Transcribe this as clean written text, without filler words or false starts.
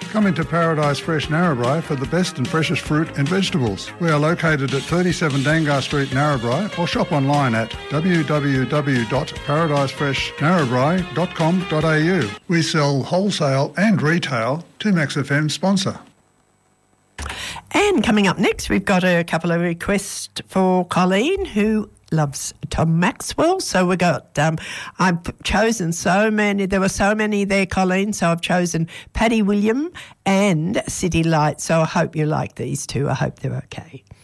Come into Paradise Fresh Narrabri for the best and freshest fruit and vegetables. We are located at 37 Dangar Street, Narrabri, or shop online at www.paradisefreshnarrabri.com.au. We sell wholesale and retail to Max FM sponsor. And coming up next, we've got a couple of requests for Colleen, who loves Tom Maxwell. So we got, I've chosen so many. There were so many there, Colleen. So I've chosen Paddy William and City Lights. So I hope you like these two. I hope they're okay.